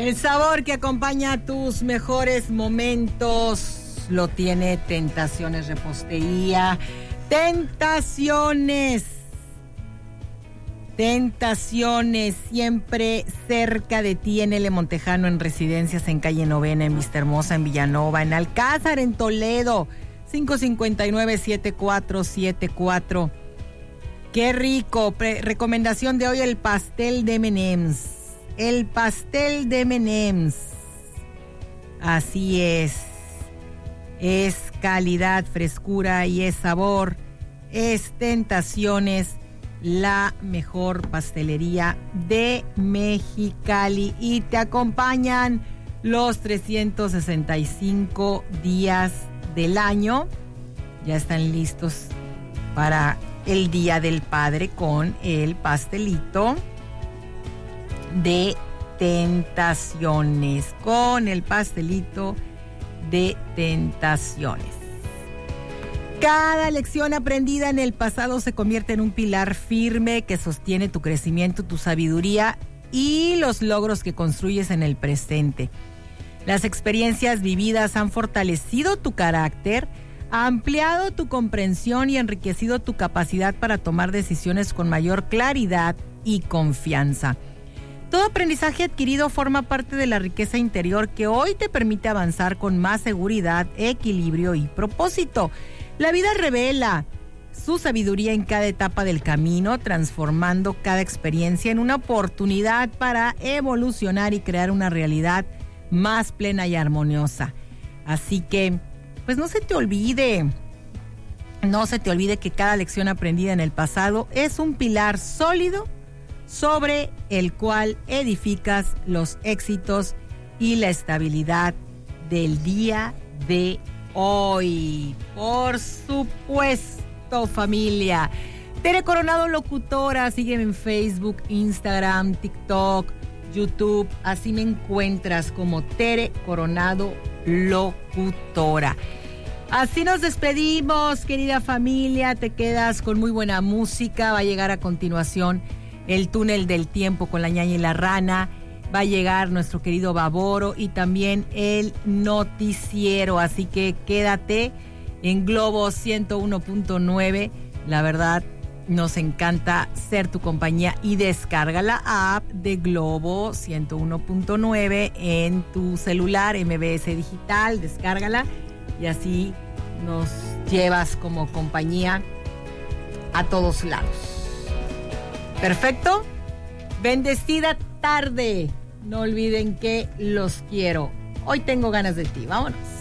El sabor que acompaña tus mejores momentos lo tiene Tentaciones Repostería. Tentaciones, siempre cerca de ti en L. Montejano, en Residencias, en Calle Novena, en Vistahermosa, en Villanova, en Alcázar, en Toledo, 559-7474. ¡Qué rico! Recomendación de hoy, el pastel de M&M's. El pastel de M&M's. Así es. Es calidad, frescura y es sabor. Es Tentaciones, la mejor pastelería de Mexicali. Y te acompañan los 365 días del año. Ya están listos para el Día del Padre con el pastelito de Tentaciones. Con el pastelito de Tentaciones. Cada lección aprendida en el pasado se convierte en un pilar firme que sostiene tu crecimiento, tu sabiduría y los logros que construyes en el presente. Las experiencias vividas han fortalecido tu carácter, ampliado tu comprensión y enriquecido tu capacidad para tomar decisiones con mayor claridad y confianza. Todo aprendizaje adquirido forma parte de la riqueza interior que hoy te permite avanzar con más seguridad, equilibrio y propósito. La vida revela su sabiduría en cada etapa del camino, transformando cada experiencia en una oportunidad para evolucionar y crear una realidad más plena y armoniosa. Así que, pues no se te olvide que cada lección aprendida en el pasado es un pilar sólido sobre el cual edificas los éxitos y la estabilidad del día de hoy. Por supuesto, familia. Tere Coronado Locutora, sígueme en Facebook, Instagram, TikTok, YouTube. Así me encuentras como Tere Coronado Locutora. Así nos despedimos, querida familia. Te quedas con muy buena música. Va a llegar a continuación El Túnel del Tiempo con la Ñaña y la Rana. Va a llegar nuestro querido Baboro y también el noticiero. Así que quédate en Globo 101.9. La verdad, nos encanta ser tu compañía y descarga la app de Globo 101.9 en tu celular, MBS Digital. Descárgala y así nos llevas como compañía a todos lados. Perfecto. Bendecida tarde. No olviden que los quiero. Hoy tengo ganas de ti. Vámonos.